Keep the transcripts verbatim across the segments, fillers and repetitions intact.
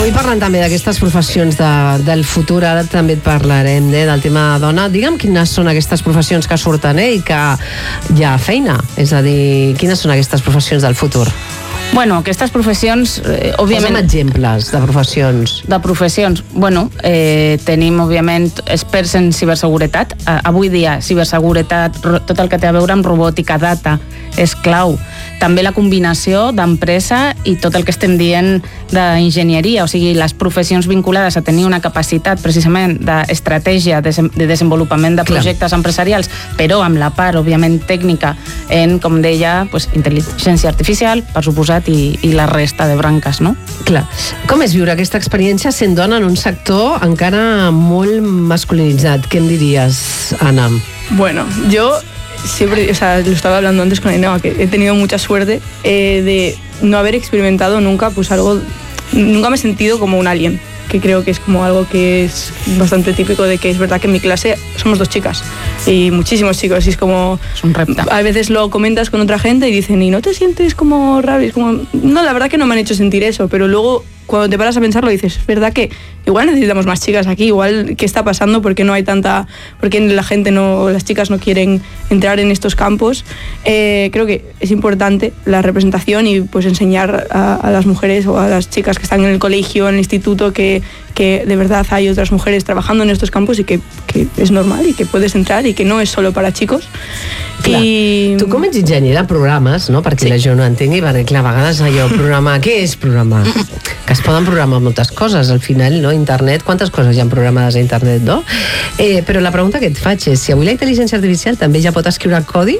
Avui parlant també d'aquestes professions de, del futur, ara també et parlarem eh, del tema dona. Digue'm quines són aquestes professions que surten eh, i que hi ha feina, és a dir, quines són aquestes professions del futur? Bueno, aquestes professions, eh, òbviament... Posa'm exemples de professions. De professions. Bueno, eh, tenim, òbviament, experts en ciberseguretat. Eh, avui dia, ciberseguretat, tot el que té a veure amb robòtica, data, és clau. També la combinació d'empresa i tot el que estem dient d'enginyeria, o sigui, les professions vinculades a tenir una capacitat, precisament, d'estratègia, de desenvolupament de projectes Clar. empresarials, però amb la part, òbviament, tècnica en, com deia, pues, intel·ligència artificial, per suposat, I, i la resta de branques, no? Clar. Com és viure aquesta experiència sent dona en un sector encara molt masculinitzat? ¿Qué em dirías, Ana? Bueno, yo siempre, o sea, lo estaba hablando antes con Ainhoa, que he tenido mucha suerte eh, de no haber experimentado nunca, pues algo, nunca me he sentido como un alien, que creo que es como algo que es bastante típico de que es verdad que en mi clase somos dos chicas y muchísimos chicos y es como... Es un repta. A veces lo comentas con otra gente y dicen, ¿y no te sientes como raro? Y es como, no, la verdad que no me han hecho sentir eso, pero luego cuando te paras a pensarlo dices, es verdad que igual necesitamos más chicas aquí, igual ¿qué está pasando? ¿Por qué no hay tanta, por qué la gente no, las chicas no quieren entrar en estos campos? Eh, creo que es importante la representación y pues enseñar a, a las mujeres o a las chicas que están en el colegio, en el instituto, que, que de verdad hay otras mujeres trabajando en estos campos y que, que es normal y que puedes entrar y que no es solo para chicos. Clar. I... Tu com ets enginyera de programes, no? Perquè sí. la gent no entengui, perquè clar, a vegades allò, programar, què és programar? Que es poden programar moltes coses, al final, no? Internet, quantes coses hi ha programades a internet, no? Eh, però la pregunta que et faig és, si avui la intel·ligència artificial també ja pot escriure codi,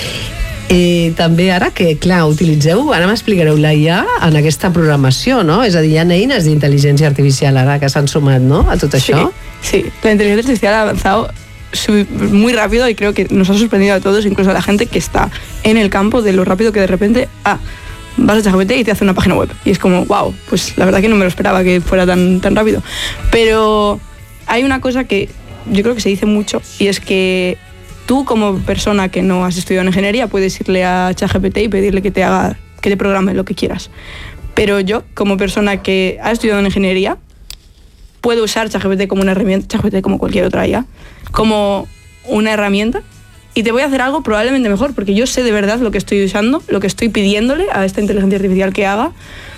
i també ara que, clar, utilitzeu, ara m'explicareu la I A en aquesta programació, no? És a dir, hi ha eines d'intel·ligència artificial ara que s'han sumat, no?, a tot això. Sí, sí. La inteligencia artificial ha avanzado muy rápido y creo que nos ha sorprendido a todos, incluso a la gente que está en el campo, de lo rápido que de repente, ah, vas a ChatGPT y te hace una página web. Y es como, wow, pues la verdad que no me lo esperaba que fuera tan, tan rápido. Pero hay una cosa que yo creo que se dice mucho y es que tú como persona que no has estudiado en ingeniería puedes irle a ChatGPT y pedirle que te haga, que te programe lo que quieras. Pero yo, como persona que ha estudiado en ingeniería, puedo usar ChatGPT como una herramienta, ChatGPT como cualquier otra I A, como una herramienta, y te voy a hacer algo probablemente mejor, porque yo sé de verdad lo que estoy usando, lo que estoy pidiéndole a esta inteligencia artificial que haga,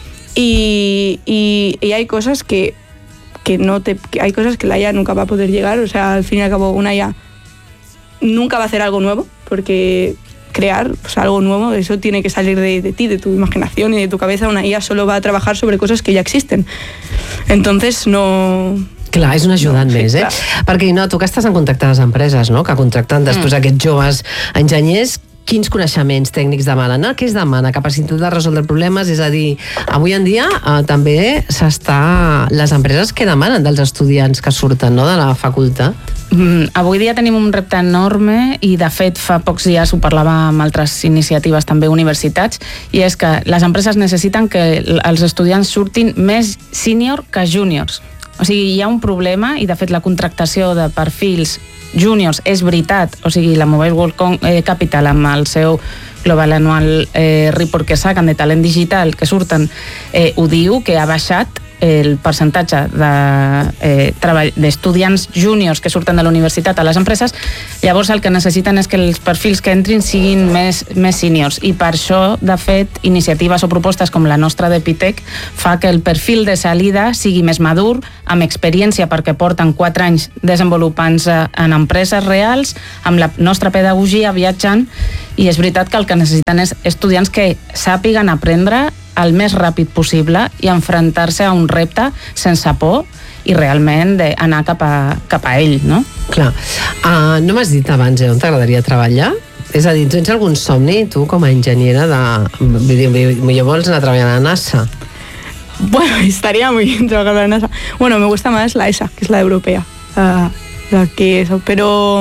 y, y, y hay cosas que, que no te, que hay cosas que la I A nunca va a poder llegar. O sea, al fin y al cabo una I A nunca va a hacer algo nuevo, porque crear pues, algo nuevo, eso tiene que salir de, de ti, de tu imaginación y de tu cabeza. Una I A solo va a trabajar sobre cosas que ya existen. Entonces no... Clar, és un ajudant no, sí, més, eh? Clar. Perquè, no, tu que estàs en contacte amb les empreses, no?, que contracten després mm. aquests joves enginyers, quins coneixements tècnics demanen? Què es demana? Capacitat de resoldre problemes? És a dir, avui en dia eh, també s'està... Les empreses que demanen dels estudiants que surten, no?, de la facultat? Mm, avui dia tenim un repte enorme i, de fet, fa pocs dies ho parlava amb altres iniciatives, també universitats, i és que les empreses necessiten que els estudiants surtin més sènior que júniors. O sigui, hi ha un problema i, de fet, la contractació de perfils júniors és veritat. O sigui, la Mobile World Capital, amb el seu Global Annual eh, Report que saquen de talent digital, que surten, eh, ho diu, que ha baixat el percentatge de, eh, treball, d'estudiants júniors que surten de la universitat a les empreses. Llavors el que necessiten és que els perfils que entrin siguin més, més seniors, i per això, de fet, iniciatives o propostes com la nostra d'Epitec fa que el perfil de salida sigui més madur, amb experiència, perquè porten quatre anys desenvolupant-se en empreses reals, amb la nostra pedagogia, viatjant, i és veritat que el que necessiten és estudiants que sàpiguen aprendre el més ràpid possible i enfrontar-se a un repte sense por i realment d'anar cap a, cap a ell, no? Clar. Uh, no m'has dit abans eh, on t'agradaria treballar? És a dir, tens algun somni, tu, com a enginyera de... Millor vols anar a treballar a la NASA? Bueno, estaría muy bien trabajar en la NASA. Bueno, me gusta más la E S A, que es la europea. Uh, la que eso, pero...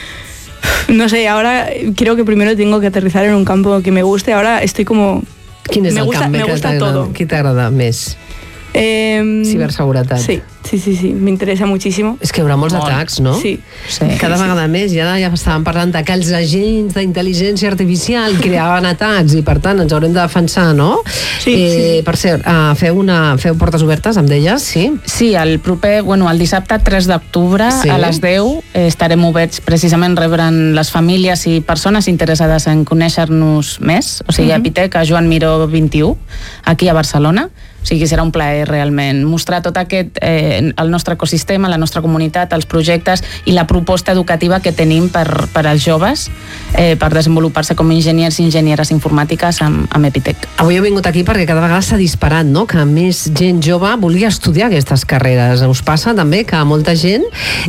No sé, ahora creo que primero tengo que aterrizar en un campo que me guste. Ahora estoy como... Quin és me el gusta, camp me gusta todo. Qui t'agrada més? Eh, Ciberseguretat. Sí, sí, sí, sí, m'interessa moltíssim. És que hi haurà molts Molt. atacs, no? Sí. sí. Cada sí, vegada sí. més, i ara ja estàvem parlant de que els agents d'intel·ligència artificial creaven atacs i per tant ens haurem de defensar, no? Sí, eh, sí, sí. Per cert, uh, feu, una, feu portes obertes, em deies, sí? Sí, el proper, bueno, el dissabte tres d'octubre Sí. a les deu eh, estarem oberts precisament rebent les famílies i persones interessades en conèixer-nos més, o sigui, Mhm. a Epitec, a Joan Miró vint-i-u, aquí a Barcelona. O sigui, serà un plaer realment mostrar tot aquest, eh, el nostre ecosistema, la nostra comunitat, els projectes i la proposta educativa que tenim per, per als joves eh, per desenvolupar-se com enginyers i enginyeres informàtiques amb, amb Epitec. Avui heu vingut aquí perquè cada vegada s'ha disparat, no?, que més gent jove volia estudiar aquestes carreres. Us passa també que molta gent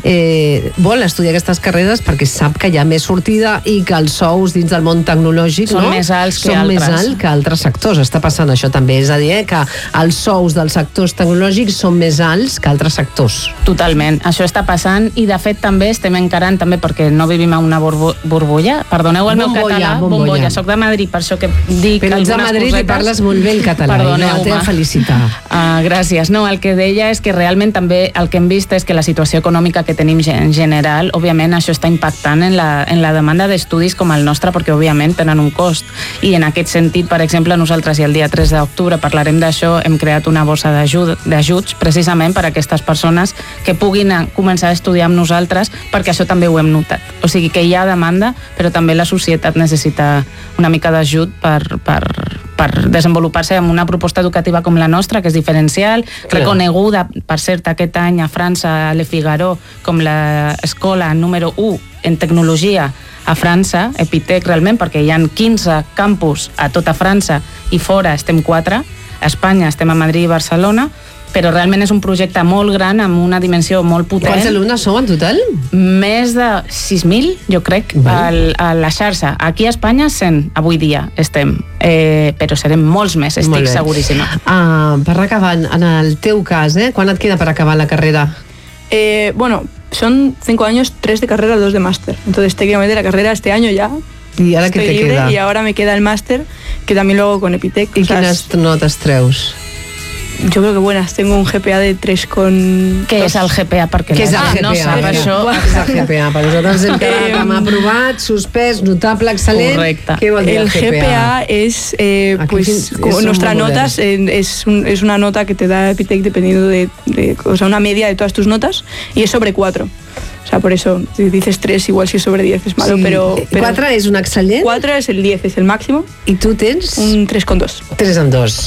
eh, vol estudiar aquestes carreres perquè sap que hi ha més sortida i que els sous dins del món tecnològic Són no? més alts que són més altres. alts que altres sectors. Està passant això també, és a dir, eh, que els sous dels sectors tecnològics són més alts que altres sectors. Totalment, això està passant i de fet també estem encarant també perquè no vivim a una burbu burbulla, perdoneu el meu Bombolla, català, bombolla. bombolla, soc de Madrid, per això que dic Però ets de algunes Madrid cosetes. i parles molt bé el català. Perdoneu-me. No, t'he de felicitar. Uh, gràcies. No, el que deia és que realment també el que hem vist és que la situació econòmica que tenim en general, òbviament això està impactant en la, en la demanda d'estudis com el nostre, perquè òbviament tenen un cost. I en aquest sentit, per exemple, nosaltres i el dia tres d'octubre parlarem d'això, hem creat una bossa d'ajut d'ajuts precisament per a aquestes persones que puguin a, començar a estudiar amb nosaltres, perquè això també ho hem notat. O sigui que hi ha demanda, però també la societat necessita una mica d'ajut per, per, per desenvolupar-se amb una proposta educativa com la nostra, que és diferencial, Clar. reconeguda, per cert, aquest any a França, a Le Figaro, com l'escola número u en tecnologia a França, Epitec realment, perquè hi ha quinze campus a tota França i fora estem quatre, a Espanya estem a Madrid i Barcelona, però realment és un projecte molt gran amb una dimensió molt potent. Quants alumnes sou en total? Més de sis mil, jo crec, al, a la xarxa. Aquí a Espanya cent, avui dia estem, eh, però serem molts més, estic seguríssima. Uh, per acabar, en el teu cas, eh, quan et queda per acabar la carrera? Eh, bueno, son cinco años, tres de carrera, dos de máster. Entonces técnicamente la carrera este año ya ¿Y ahora qué te libre, queda? Y ahora me queda el máster, que también lo hago con Epitec. ¿Y o sea, quines notes treus? Yo creo que buenas. Tengo un G P A de tres con... Què és el G P A? Perquè Què és el la G gent P A? no sap això. Què és el G P A? Per nosaltres hem quedat amb aprovat, suspès, notable, excel·lent. Correcte. Què vol dir El el G P A es, eh, Aquí pues, es como un nuestra modelo. nota, eh, es, un- es una nota que te da Epitec dependiendo de, de- o sea, una media de todas tus notas, y es sobre cuatro. O sea, por eso, si dices tres, igual si es sobre diez es malo, Sí. pero, pero... quatre és un excel·lent cuatro es el diez, es el máximo, i tu tens un tres con dos. tres en dos.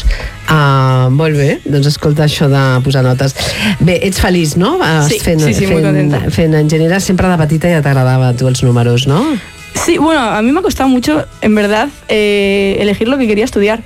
Uh, molt bé, doncs escolta això de posar notes. Bé, ets feliç, no? Vas Sí, fent, sí, sí, muy fent, contenta. fent enginyera, sempre de petita ja t'agradava a tu els números, no? Sí, bueno, a mí me ha costado mucho, en verdad, eh, elegir lo que quería estudiar,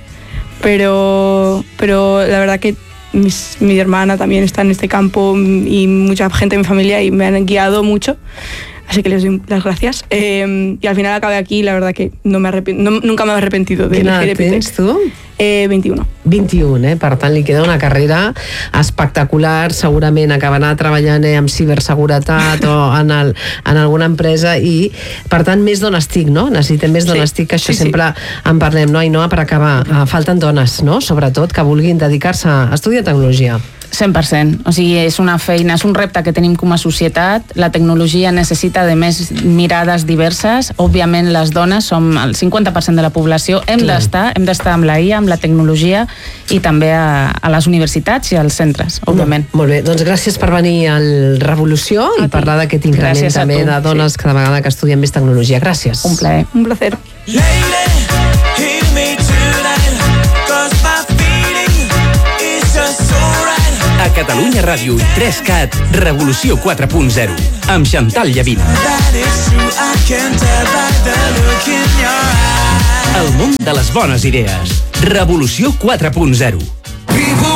pero, pero la verdad que mis- mi hermana también está en este campo y mucha gente de mi familia y me han guiado mucho, así que les doy las gracias. Eh, y al final acabé aquí y la verdad que no me arrepi- no- nunca me he arrepentido de Quina elegir edat Epitec. tens tu? Eh, veintiuno. vint-i-un, eh? Per tant, li queda una carrera espectacular, segurament acabarà treballant eh, amb ciberseguretat o en, el, en alguna empresa i, per tant, més dones TIC, no? Necessitem més dones Sí, TIC, que això sí, sí. sempre en parlem, no? I no, per acabar, eh, falten dones, no? Sobretot, que vulguin dedicar-se a estudiar tecnologia. cent per cent. O sigui, és una feina, és un repte que tenim com a societat. La tecnologia necessita de més mirades diverses. Òbviament, les dones som el cinquanta per cent de la població. Hem Clar. d'estar, hem d'estar amb la I A, amb la tecnologia i també a, a les universitats i als centres, òbviament. Molt bé, doncs gràcies per venir al Revolució i parlar d'aquest increment Gràcies a també tu, de dones sí. cada vegada que estudien més tecnologia. Gràcies. Un plaer. Un placer. Lady, hear me tonight, 'cause my feeling is just so right. A Catalunya Ràdio i tres cat, Revolució quatre punt zero, amb Xantal Llavina. That is true, I can tell by the look in your eyes. El món de les bones idees. Revolució quatre punt zero.